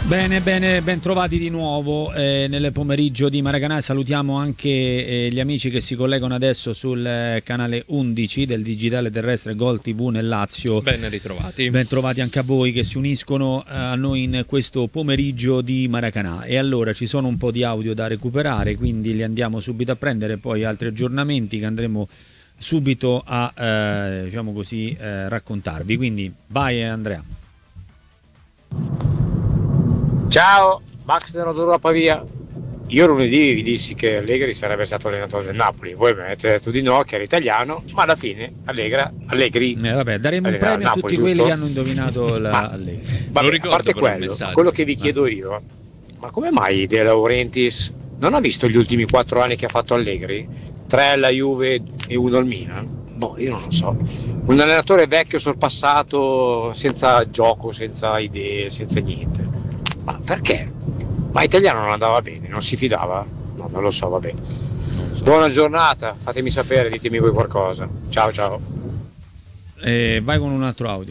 Bene, bene, ben trovati di nuovo nel pomeriggio di Maracanã. Salutiamo anche gli amici che si collegano adesso sul canale 11 del digitale terrestre Gol TV nel Lazio. Ben ritrovati. Ben trovati anche a voi che si uniscono a noi in questo pomeriggio di Maracanã. E allora ci sono un po' di audio da recuperare, quindi li andiamo subito a prendere, poi altri aggiornamenti che andremo subito a diciamo così raccontarvi. Quindi vai Andrea. Ciao, Max della Pavia. Io lunedì vi dissi che Allegri sarebbe stato allenatore del Napoli, voi mi avete detto di no, che era italiano, ma alla fine Allegri vabbè, daremo un premio a tutti Napoli, quelli giusto? che hanno indovinato Allegri. Vabbè, ricordo, a parte però, il quello, messaggio. quello che vi chiedo io, ma come mai De Laurentiis non ha visto gli ultimi 4 anni che ha fatto Allegri? 3 alla Juve e 1 al Milan? Boh, io non lo so. Un allenatore vecchio, sorpassato, senza gioco, senza idee, senza niente. Ma perché? Ma italiano non andava bene, non si fidava? No, non lo so, vabbè. Buona giornata, fatemi sapere, ditemi voi qualcosa. Ciao ciao. Vai con un altro audio.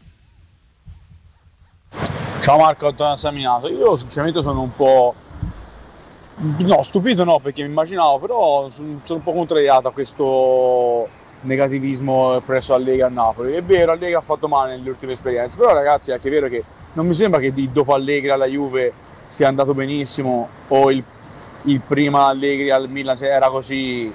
Ciao Marco, Antonio Saminato. Io sinceramente sono un po'... no, stupito no, perché mi immaginavo, però sono un po' contrariato a questo negativismo presso Allegri a Napoli. È vero, Allegri ha fatto male nelle ultime esperienze, però ragazzi è anche vero che non mi sembra che dopo Allegri alla Juve sia andato benissimo, o il prima Allegri al Milan era così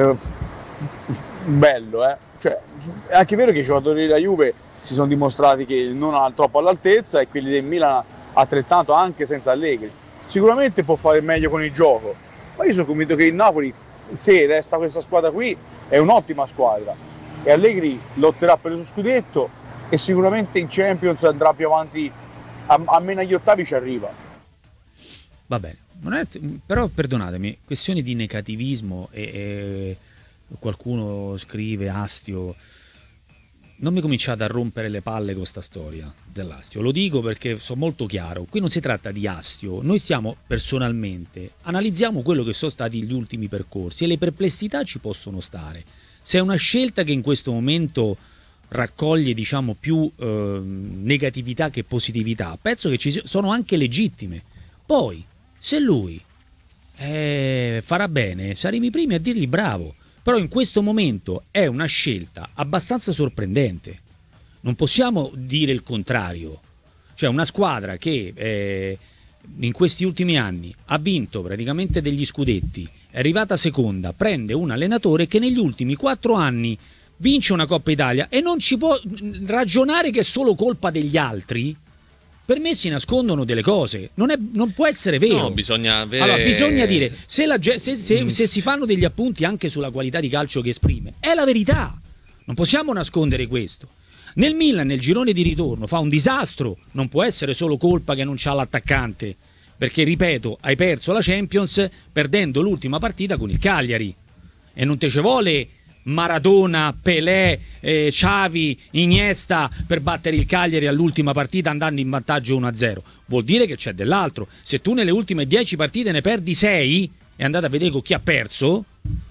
bello, Cioè, è anche vero che i giocatori della Juve si sono dimostrati che non hanno troppo all'altezza, e quelli del Milan altrettanto, anche senza Allegri. Sicuramente può fare meglio con il gioco, ma io sono convinto che il Napoli, se resta questa squadra qui, è un'ottima squadra, e Allegri lotterà per il suo scudetto e sicuramente in Champions andrà più avanti, almeno agli ottavi ci arriva. Va bene, però perdonatemi, questioni di negativismo e qualcuno scrive Astio, non mi cominciate a rompere le palle con sta storia dell'Astio, lo dico perché sono molto chiaro, qui non si tratta di Astio, noi stiamo personalmente, analizziamo quello che sono stati gli ultimi percorsi e le perplessità ci possono stare. Se è una scelta che in questo momento raccoglie diciamo più negatività che positività, penso che ci sono anche legittime. Poi se lui farà bene saremo i primi a dirgli bravo, però in questo momento è una scelta abbastanza sorprendente, non possiamo dire il contrario. Cioè una squadra che in questi ultimi anni ha vinto praticamente degli scudetti, è arrivata seconda, prende un allenatore che negli ultimi 4 anni vince una Coppa Italia e non ci può ragionare che è solo colpa degli altri. Per me si nascondono delle cose, non può essere vero. No, bisogna avere... Allora, bisogna dire, se si fanno degli appunti anche sulla qualità di calcio che esprime, è la verità. Non possiamo nascondere questo. Nel Milan, nel girone di ritorno, fa un disastro, non può essere solo colpa che non c'ha l'attaccante, perché, ripeto, hai perso la Champions perdendo l'ultima partita con il Cagliari. E non te ce vuole Maradona, Pelé, Xavi, Iniesta per battere il Cagliari all'ultima partita andando in vantaggio 1-0. Vuol dire che c'è dell'altro. Se tu nelle ultime 10 partite ne perdi 6 e andate a vedere con chi ha perso,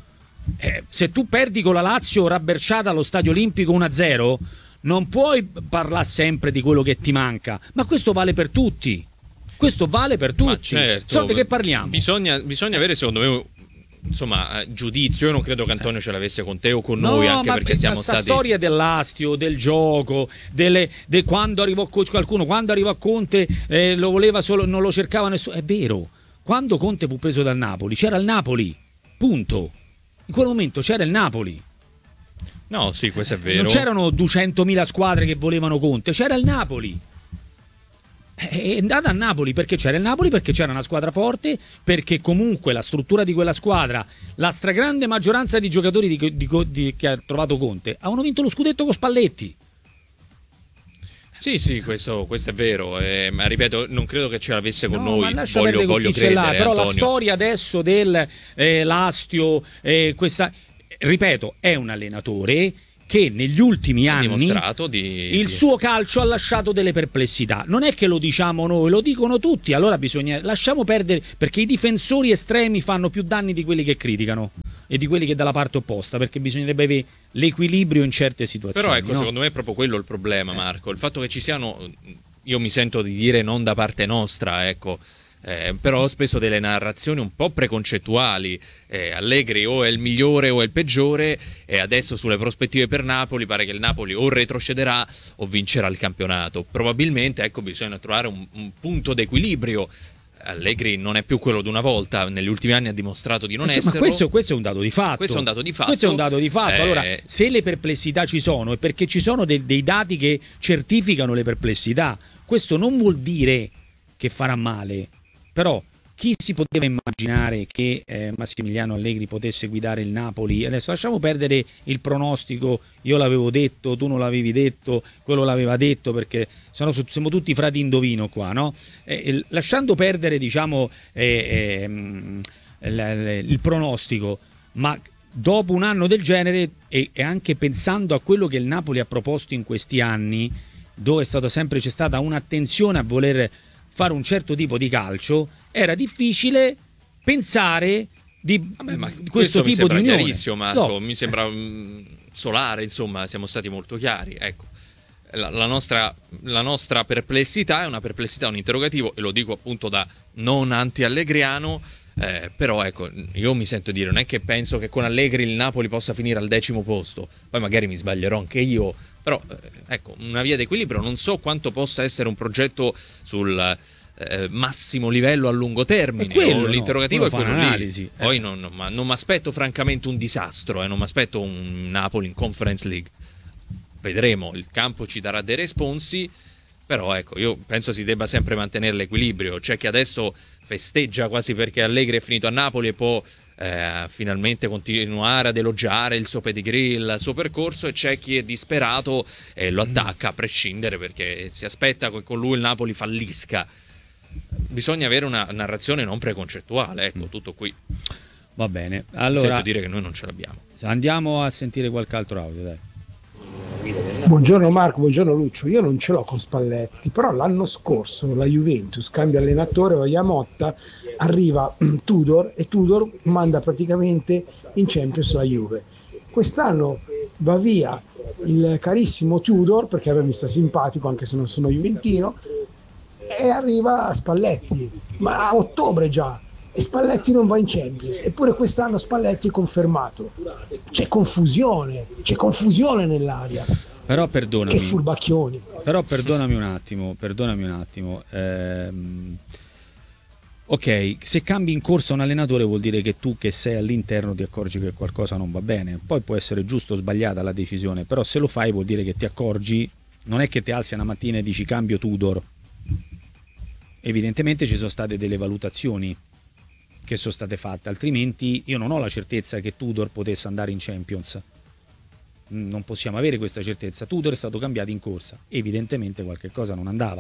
se tu perdi con la Lazio rabberciata allo Stadio Olimpico 1-0, non puoi parlare sempre di quello che ti manca, ma questo vale per tutti. Questo vale per tutti. Certo, so di che parliamo. Bisogna avere, secondo me, insomma, giudizio. Io non credo che Antonio ce l'avesse con te o con noi, anche perché siamo stati... La storia dell'astio, del gioco, quando arrivò qualcuno, quando arrivò Conte lo voleva solo, non lo cercava nessuno. È vero, quando Conte fu preso dal Napoli c'era il Napoli, punto. In quel momento c'era il Napoli. No, sì, questo è vero. Non c'erano 200.000 squadre che volevano Conte, c'era il Napoli. È andata a Napoli perché c'era il Napoli, perché c'era una squadra forte, perché comunque la struttura di quella squadra, la stragrande maggioranza di giocatori che ha trovato Conte avevano vinto lo scudetto con Spalletti. Sì, questo è vero, ma ripeto, non credo che ce l'avesse con noi, credere, voglio credere, però Antonio. La storia adesso del l'astio, questa, ripeto, è un allenatore che negli ultimi anni dimostrato il suo calcio ha lasciato delle perplessità. Non è che lo diciamo noi, lo dicono tutti. Allora lasciamo perdere, perché i difensori estremi fanno più danni di quelli che criticano e di quelli che dalla parte opposta, perché bisognerebbe avere l'equilibrio in certe situazioni. Però ecco, no? secondo me è proprio quello il problema, Marco, il fatto che ci siano io mi sento di dire non da parte nostra, ecco. Però spesso delle narrazioni un po' preconcettuali, Allegri o è il migliore o è il peggiore, e adesso sulle prospettive per Napoli pare che il Napoli o retrocederà o vincerà il campionato. Probabilmente, ecco, bisogna trovare un punto d'equilibrio. Allegri non è più quello di una volta, negli ultimi anni ha dimostrato di non esserlo. Ma questo è un dato di fatto. Questo è un dato di fatto. Questo è un dato di fatto. Allora, se le perplessità ci sono, è perché ci sono dei dati che certificano le perplessità. Questo non vuol dire che farà male. Però chi si poteva immaginare che Massimiliano Allegri potesse guidare il Napoli? Adesso lasciamo perdere il pronostico, io l'avevo detto, tu non l'avevi detto, quello l'aveva detto, perché siamo tutti frati indovino qua, no? Lasciando perdere, diciamo, il pronostico, ma dopo un anno del genere e anche pensando a quello che il Napoli ha proposto in questi anni, dove c'è stata un'attenzione a voler fare un certo tipo di calcio, era difficile pensare di questo tipo di unione. Chiarissimo, Marco, no. Mi sembra solare, insomma, siamo stati molto chiari. Ecco, la nostra perplessità è una perplessità, un interrogativo, e lo dico appunto da non anti-allegriano, però ecco, io mi sento dire, non è che penso che con Allegri il Napoli possa finire al 10° posto, poi magari mi sbaglierò anche io, però ecco, una via d'equilibrio. Non so quanto possa essere un progetto sul massimo livello a lungo termine, l'interrogativo è quello lì. Poi non mi aspetto francamente un disastro, non mi aspetto un Napoli in Conference League, vedremo, il campo ci darà dei responsi, però ecco, io penso si debba sempre mantenere l'equilibrio. C'è chi adesso festeggia quasi perché Allegri è finito a Napoli e può finalmente continuare ad elogiare il suo pedigree, il suo percorso, e c'è chi è disperato e lo attacca a prescindere perché si aspetta che con lui il Napoli fallisca. Bisogna avere una narrazione non preconcettuale, ecco, tutto qui. Va bene, allora sento dire che noi non ce l'abbiamo. Andiamo a sentire qualche altro audio, dai. Buongiorno Marco, buongiorno Lucio. Io non ce l'ho con Spalletti, però l'anno scorso la Juventus cambia allenatore, va via Motta, arriva Tudor e Tudor manda praticamente in Champions la Juve. Quest'anno va via il carissimo Tudor, perché a me mi sta simpatico anche se non sono juventino, e arriva Spalletti, ma a ottobre già, e Spalletti non va in Champions, eppure quest'anno Spalletti è confermato. C'è confusione nell'aria. Però perdonami. Che furbacchioni. Però perdonami un attimo. Ok, se cambi in corsa un allenatore vuol dire che tu che sei all'interno ti accorgi che qualcosa non va bene. Poi può essere giusto o sbagliata la decisione, però se lo fai vuol dire che ti accorgi, non è che ti alzi una mattina e dici cambio Tudor. Evidentemente ci sono state delle valutazioni che sono state fatte, altrimenti io non ho la certezza che Tudor potesse andare in Champions. Non possiamo avere questa certezza. Tudor è stato cambiato in corsa, evidentemente qualche cosa non andava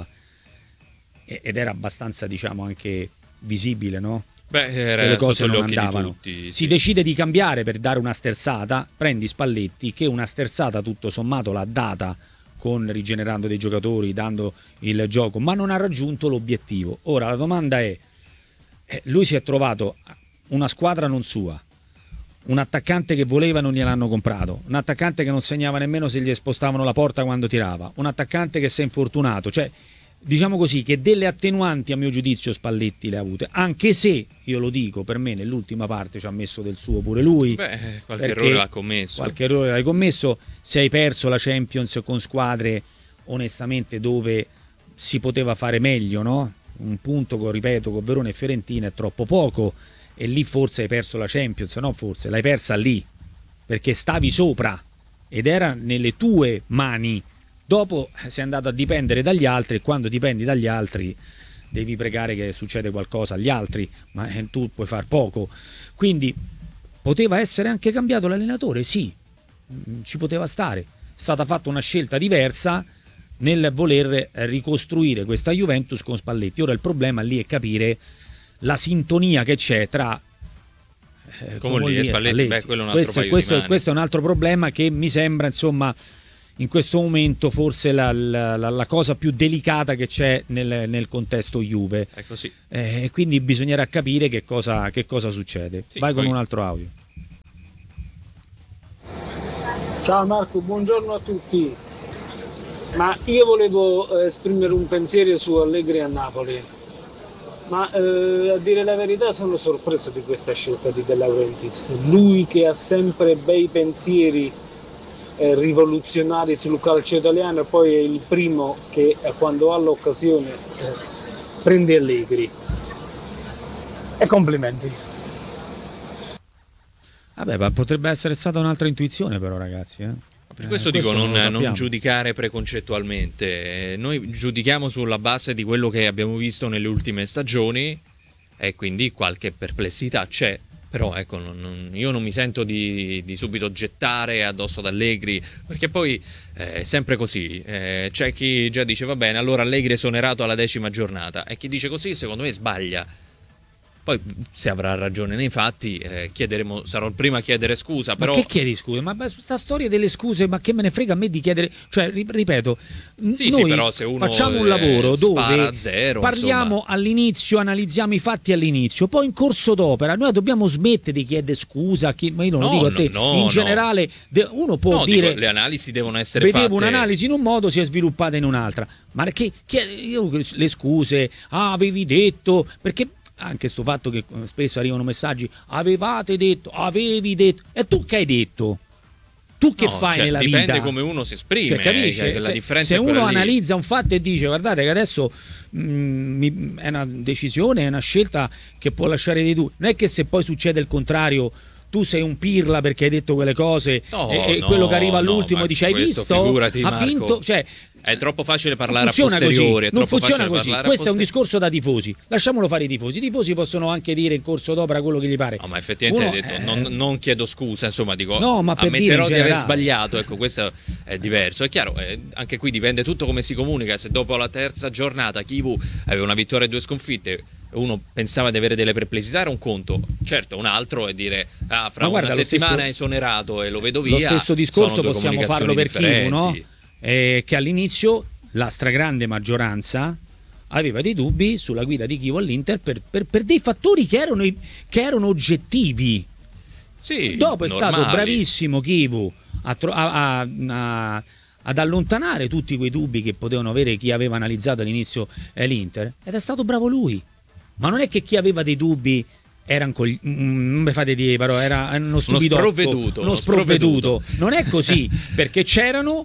ed era abbastanza, diciamo, anche visibile, no? Era le cose sotto non gli occhi andavano. di tutti, sì. Si decide di cambiare per dare una sterzata, prendi Spalletti che una sterzata tutto sommato l'ha data, con rigenerando dei giocatori, dando il gioco, ma non ha raggiunto l'obiettivo. Ora la domanda è, lui si è trovato una squadra non sua, un attaccante che voleva e non gliel'hanno comprato, un attaccante che non segnava nemmeno se gli spostavano la porta quando tirava, un attaccante che si è infortunato, cioè diciamo così che delle attenuanti a mio giudizio Spalletti le ha avute, anche se io lo dico, per me nell'ultima parte ci ha messo del suo pure lui. Qualche errore l'ha commesso. Qualche errore l'hai commesso. Se hai perso la Champions con squadre onestamente dove si poteva fare meglio, no? Un punto, ripeto, con Verona e Fiorentina è troppo poco, e lì forse hai perso la Champions, no? Forse l'hai persa lì perché stavi sopra ed era nelle tue mani. Dopo sei andato a dipendere dagli altri, e quando dipendi dagli altri devi pregare che succede qualcosa agli altri, ma tu puoi far poco. Quindi poteva essere anche cambiato l'allenatore, sì, ci poteva stare. È stata fatta una scelta diversa nel voler ricostruire questa Juventus con Spalletti. Ora il problema lì è capire la sintonia che c'è tra Comolli e Spalletti. Quello è un altro paio di mani. Questo è un altro problema che mi sembra, insomma, in questo momento forse la cosa più delicata che c'è nel contesto Juve. È così. Quindi bisognerà capire che cosa succede. Sì, Vai con un altro audio. Ciao Marco, buongiorno a tutti. Ma io volevo esprimere un pensiero su Allegri a Napoli, ma a dire la verità sono sorpreso di questa scelta di De Laurentiis. Lui che ha sempre bei pensieri rivoluzionari sul calcio italiano, poi è il primo che quando ha l'occasione prende Allegri. E complimenti. Vabbè, ma potrebbe essere stata un'altra intuizione però, ragazzi. Per questo dico non giudicare preconcettualmente. Noi giudichiamo sulla base di quello che abbiamo visto nelle ultime stagioni e quindi qualche perplessità c'è. Però ecco, io non mi sento di subito gettare addosso ad Allegri, perché poi è sempre così. C'è chi già dice va bene, allora Allegri è esonerato alla 10ª giornata, e chi dice così secondo me sbaglia. Poi se avrà ragione nei fatti sarò il primo a chiedere scusa. Però... Ma che chiedi scusa? Ma questa storia delle scuse, ma che me ne frega a me di chiedere? Cioè, ripeto, noi però se uno facciamo un lavoro dove zero, parliamo all'inizio, analizziamo i fatti all'inizio, poi in corso d'opera noi dobbiamo smettere di chiedere scusa. Ma io non lo dico a te, in generale uno può dire... Dico, le analisi devono essere fatte. Vedevo un'analisi in un modo, si è sviluppata in un'altra. Ma io le scuse, avevi detto, perché... Anche sto fatto che spesso arrivano messaggi, avevi detto, e tu che hai detto? Tu che fai nella vita? Dipende come uno si esprime. Cioè, capisci? La differenza se uno lì. analizza un fatto e dice guardate che adesso è una decisione, è una scelta che può lasciare dei dubbi, non è che se poi succede il contrario tu sei un pirla perché hai detto quelle cose e quello che arriva all'ultimo dice hai visto? Ha vinto, cioè è troppo facile parlare a posteriori. Non funziona così. Questo è un discorso da tifosi. Lasciamolo fare i tifosi. I tifosi possono anche dire in corso d'opera quello che gli pare. No, ma effettivamente hai detto, non chiedo scusa, insomma, dico, no, ma per ammetterò di aver sbagliato. Ecco, questo è diverso. È chiaro, anche qui dipende tutto come si comunica. Se dopo la terza giornata Chivu aveva una vittoria e 2 sconfitte, uno pensava di avere delle perplessità, era un conto. Certo, un altro è dire fra una settimana è esonerato e lo vedo via. Lo stesso discorso possiamo farlo per Chivu, no? Che all'inizio la stragrande maggioranza aveva dei dubbi sulla guida di Chivu all'Inter per dei fattori che erano oggettivi. Sì, dopo è normali. Stato bravissimo Chivu ad allontanare tutti quei dubbi che potevano avere chi aveva analizzato all'inizio l'Inter, ed è stato bravo lui. Ma non è che chi aveva dei dubbi era non mi fate dire, però era uno stupidotto, uno sprovveduto. Non è così, perché c'erano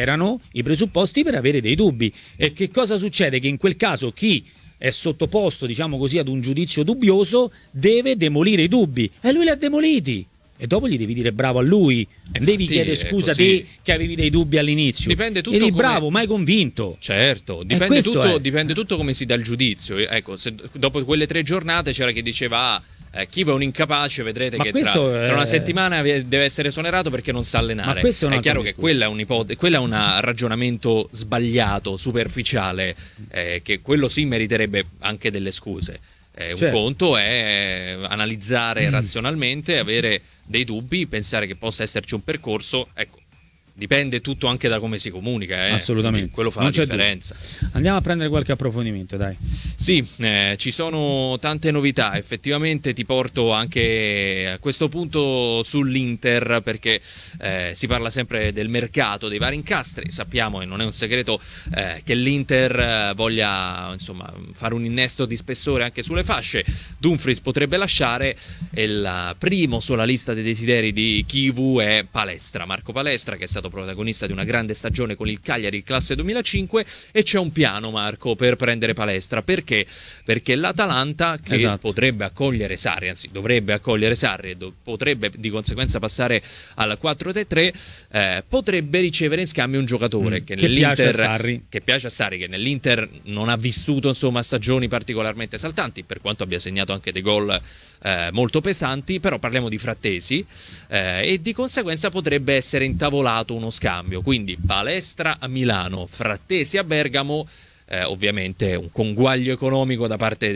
i presupposti per avere dei dubbi. E che cosa succede? Che in quel caso chi è sottoposto, diciamo così, ad un giudizio dubbioso deve demolire i dubbi, e lui li ha demoliti. E dopo gli devi dire bravo a lui, non devi chiedere scusa te che avevi dei dubbi all'inizio. Dipende tutto. E di bravo, mai convinto. Certo, dipende tutto come si dà il giudizio. Ecco, se dopo quelle 3 giornate c'era chi diceva Chivu è un incapace, vedrete che tra una settimana deve essere esonerato perché non sa allenare. È chiaro che quella è un ragionamento sbagliato, superficiale, che quello sì meriterebbe anche delle scuse. Un conto è analizzare razionalmente, avere dei dubbi, pensare che possa esserci un percorso, ecco. Dipende tutto anche da come si comunica. Assolutamente. Quello fa la differenza. Andiamo a prendere qualche approfondimento, dai. Sì, ci sono tante novità. Effettivamente ti porto anche a questo punto sull'Inter, perché si parla sempre del mercato, dei vari incastri. Sappiamo, e non è un segreto, che l'Inter voglia insomma fare un innesto di spessore anche sulle fasce. Dumfries potrebbe lasciare, e il primo sulla lista dei desideri di Chivu è Palestra, Marco Palestra, che è stato protagonista di una grande stagione con il Cagliari, classe 2005, e c'è un piano, Marco, per prendere Palestra. Perché? Perché l'Atalanta, che potrebbe accogliere Sarri, anzi dovrebbe accogliere Sarri e potrebbe di conseguenza passare al 4-3-3, potrebbe ricevere in scambio un giocatore che piace a Sarri, che nell'Inter non ha vissuto insomma stagioni particolarmente esaltanti, per quanto abbia segnato anche dei gol molto pesanti, però parliamo di Frattesi, e di conseguenza potrebbe essere intavolato uno scambio, quindi Palestra a Milano, Frattesi a Bergamo. Ovviamente un conguaglio economico da parte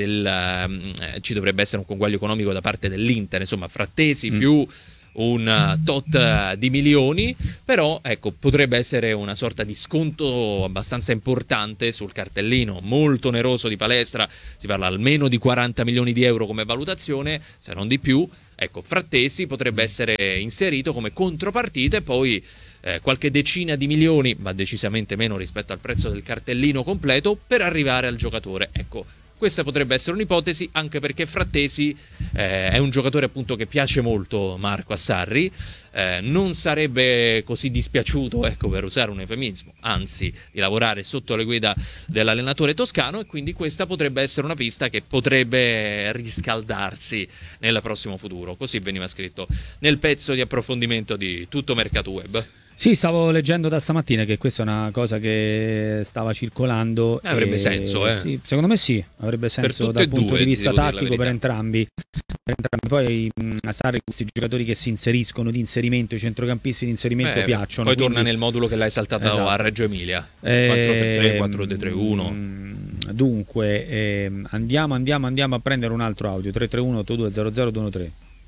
ci dovrebbe essere un conguaglio economico da parte dell'Inter, insomma Frattesi più un tot di milioni, però ecco, potrebbe essere una sorta di sconto abbastanza importante sul cartellino molto oneroso di Palestra. Si parla almeno di 40 milioni di euro come valutazione, se non di più. Ecco, Frattesi potrebbe essere inserito come contropartita, e poi qualche decina di milioni, ma decisamente meno rispetto al prezzo del cartellino completo, per arrivare al giocatore. Ecco, questa potrebbe essere un'ipotesi, anche perché Frattesi è un giocatore appunto che piace molto Marco a Sarri, non sarebbe così dispiaciuto, ecco, per usare un eufemismo, anzi, di lavorare sotto le guida dell'allenatore toscano, e quindi questa potrebbe essere una pista che potrebbe riscaldarsi nel prossimo futuro. Così veniva scritto nel pezzo di approfondimento di Tutto Mercato Web. Sì, stavo leggendo da stamattina che questa è una cosa che stava circolando. Avrebbe senso, eh? Sì, secondo me sì, avrebbe senso dal punto di vista tattico per entrambi. Poi a Sarri questi giocatori che si inseriscono di inserimento, i centrocampisti di inserimento piacciono. Poi torna nel modulo che l'hai saltato a Reggio Emilia, 4-3-3, 4-3-1. Dunque, andiamo a prendere un altro audio, 331-8200-213.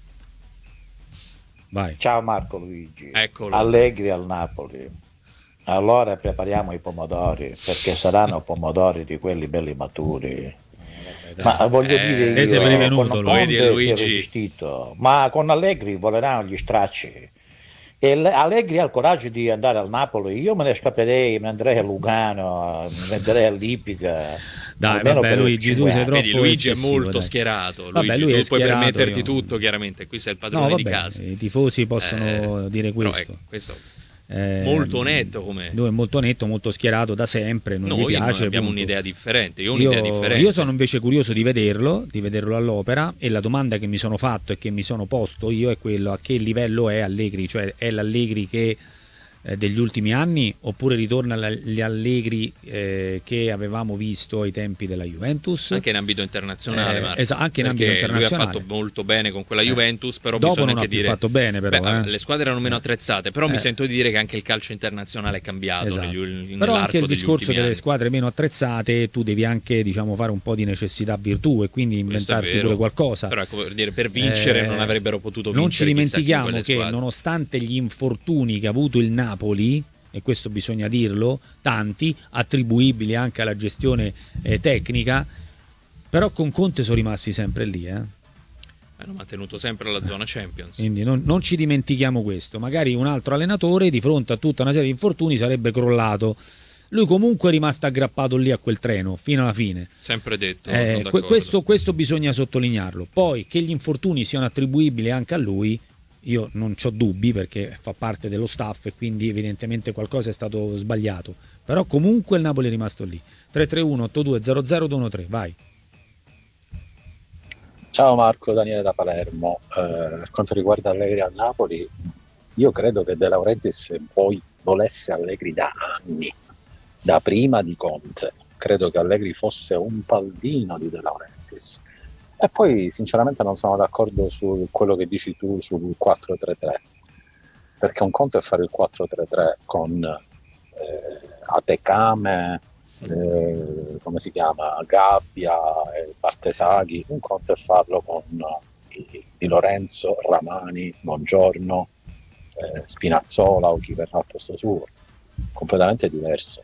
Vai. Ciao Marco Luigi. Eccolo. Allegri al Napoli. Allora prepariamo i pomodori, perché saranno pomodori di quelli belli maturi. Ma voglio dire, io con Conte si è resistito, ma con Allegri voleranno gli stracci. E Allegri ha il coraggio di andare al Napoli. Io me ne scapperei, me ne andrei a Lugano, me ne andrei a Lippica. Dai, vabbè, Luigi, tu sei troppo. Vedi, Luigi è molto schierato. Vabbè, Luigi, lui tu puoi permetterti tutto, chiaramente. Qui sei il padrone di casa. I tifosi possono dire questo. Però, questo molto netto come. Lui è molto netto, molto schierato da sempre. Non gli piace. Abbiamo un'idea differente. Io sono invece curioso di vederlo all'opera, e la domanda che mi sono fatto e che mi sono posto io è quello: a che livello è Allegri? Cioè, è l'Allegri che degli ultimi anni, oppure ritorna gli Allegri che avevamo visto ai tempi della Juventus, anche in ambito internazionale, anche in ambito internazionale. Lui ha fatto molto bene con quella Juventus, però dopo bisogna non anche ha più dire fatto bene, però, le squadre erano meno attrezzate, però mi sento di dire che anche il calcio internazionale è cambiato però anche il discorso delle squadre meno attrezzate, tu devi anche, diciamo, fare un po' di necessità virtù e quindi inventarti pure qualcosa. Però ecco, per vincere non avrebbero potuto vincere. Non ci dimentichiamo che squadre, nonostante gli infortuni che ha avuto il Napoli, e questo bisogna dirlo, tanti, attribuibili anche alla gestione tecnica, però con Conte sono rimasti sempre lì. Hanno mantenuto sempre la zona Champions. Quindi non ci dimentichiamo questo. Magari un altro allenatore di fronte a tutta una serie di infortuni sarebbe crollato. Lui comunque è rimasto aggrappato lì a quel treno fino alla fine. Sempre detto. Questo bisogna sottolinearlo. Poi che gli infortuni siano attribuibili anche a lui, io non ho dubbi, perché fa parte dello staff e quindi evidentemente qualcosa è stato sbagliato, però comunque il Napoli è rimasto lì. 331-8200-213, vai. Ciao Marco, Daniele da Palermo. Per quanto riguarda Allegri al Napoli, io credo che De Laurentiis poi volesse Allegri da anni, da prima di Conte. Credo che Allegri fosse un paldino di De Laurentiis. E poi sinceramente non sono d'accordo su quello che dici tu sul 4-3-3, perché un conto è fare il 4-3-3 con Atecame, come si chiama, Gabbia, Bartesaghi, un conto è farlo con Di Lorenzo, Ramani, Bongiorno, Spinazzola o chi verrà al posto suo. Completamente diverso.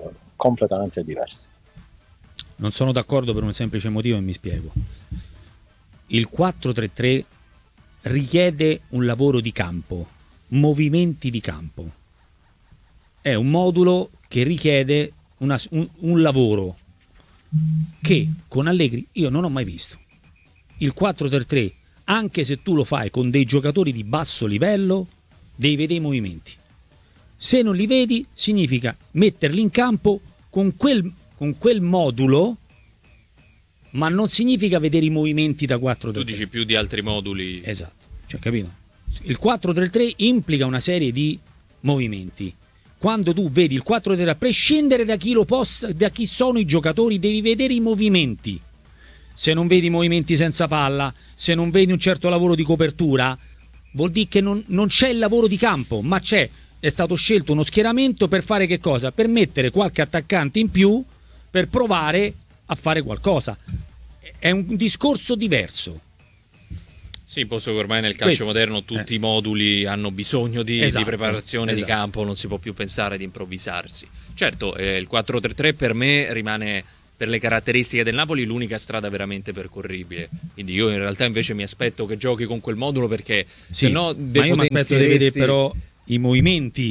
Non sono d'accordo per un semplice motivo e mi spiego. Il 4-3-3 richiede un lavoro di campo, movimenti di campo. È un modulo che richiede un lavoro che con Allegri io non ho mai visto. Il 4-3-3, anche se tu lo fai con dei giocatori di basso livello, devi vedere i movimenti. Se non li vedi, significa metterli in campo con quel modulo, ma non significa vedere i movimenti da 4-3-3. Tu dici più di altri moduli. Esatto, cioè, capito? Il 4-3-3 implica una serie di movimenti. Quando tu vedi il 4-3-3, a prescindere da chi sono i giocatori, devi vedere i movimenti. Se non vedi i movimenti senza palla, se non vedi un certo lavoro di copertura, vuol dire che non c'è il lavoro di campo, ma è stato scelto uno schieramento per fare che cosa? Per mettere qualche attaccante in più, per provare a fare qualcosa. È un discorso diverso. Sì, posto che ormai nel calcio moderno tutti i moduli hanno bisogno di preparazione di campo, non si può più pensare di improvvisarsi. Certo, il 4-3-3 per me rimane, per le caratteristiche del Napoli, l'unica strada veramente percorribile. Quindi io in realtà invece mi aspetto che giochi con quel modulo, perché se no ma io mi aspetto di vedere però i movimenti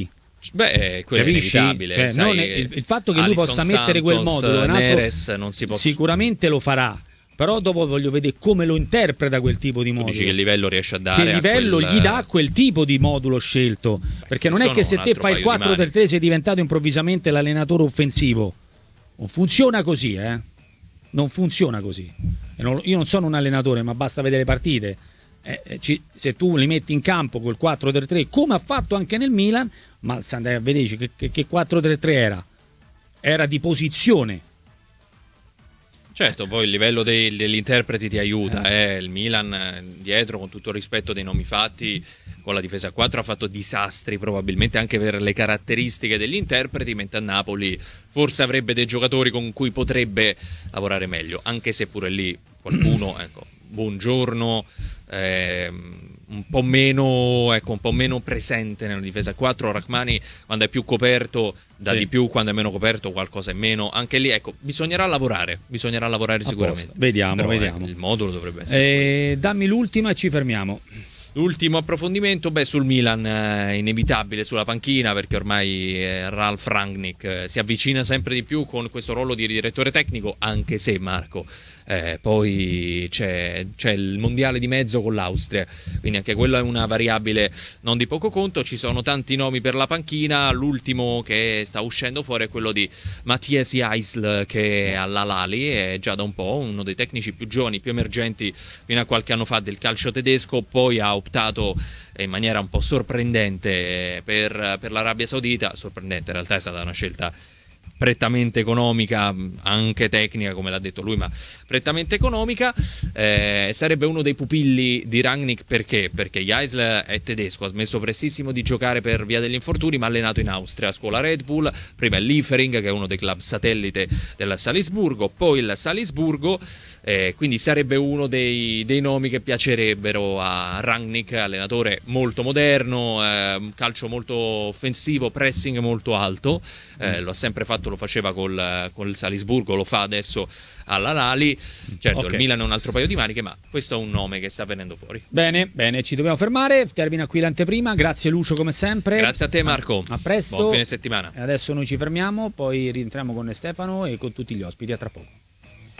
Beh, quello capisci? È inevitabile. Cioè, sai, il fatto che lui possa mettere quel modulo Neres non si può... sicuramente lo farà. Però dopo voglio vedere come lo interpreta quel tipo di modulo. Tu dici che livello riesce a dare? Che livello gli dà quel tipo di modulo scelto? Perché non è che se te fai il 4-3-3 sei diventato improvvisamente l'allenatore offensivo. Non funziona così, Non funziona così. Io non sono un allenatore, ma basta vedere le partite. Se tu li metti in campo col 4-3-3, come ha fatto anche nel Milan, ma se andai a vedere che 4-3-3 era? Era di posizione. Certo, poi il livello degli interpreti ti aiuta. Il Milan dietro, con tutto il rispetto dei nomi fatti, con la difesa a 4 ha fatto disastri probabilmente anche per le caratteristiche degli interpreti, mentre a Napoli forse avrebbe dei giocatori con cui potrebbe lavorare meglio, anche se pure lì qualcuno, ecco, Buongiorno, un po' meno presente nella difesa a 4. Rachmani quando è più coperto dà di più, quando è meno coperto qualcosa è meno. Anche lì, ecco, bisognerà lavorare sicuramente. Vediamo. Il modulo dovrebbe essere dammi l'ultima e ci fermiamo. L'ultimo approfondimento, sul Milan, inevitabile sulla panchina, perché ormai Ralf Rangnick si avvicina sempre di più con questo ruolo di direttore tecnico, anche se, Marco, poi c'è il mondiale di mezzo con l'Austria, quindi anche quella è una variabile non di poco conto. Ci sono tanti nomi per la panchina, l'ultimo che sta uscendo fuori è quello di Matthias Jaisl, che è all'Al-Ahly, è già da un po' uno dei tecnici più giovani, più emergenti fino a qualche anno fa del calcio tedesco, poi ha optato in maniera un po' sorprendente per l'Arabia Saudita. Sorprendente, in realtà è stata una scelta prettamente economica, anche tecnica come l'ha detto lui, ma prettamente economica. Sarebbe uno dei pupilli di Rangnick. Perché Jaisl è tedesco, ha smesso prestissimo di giocare per via degli infortuni, ma ha allenato in Austria a scuola Red Bull, prima il Liefering, che è uno dei club satellite del Salisburgo, poi il Salisburgo, quindi sarebbe uno dei nomi che piacerebbero a Rangnick, allenatore molto moderno, calcio molto offensivo, pressing molto alto, lo ha sempre fatto, lo faceva col Salisburgo, lo fa adesso all'Al-Ahly. Certo, il Milan è un altro paio di maniche, ma questo è un nome che sta venendo fuori. Bene, ci dobbiamo fermare. Termina qui l'anteprima. Grazie Lucio come sempre. Grazie a te Marco. A presto. Buon fine settimana. Adesso noi ci fermiamo, poi rientriamo con Stefano e con tutti gli ospiti. A tra poco.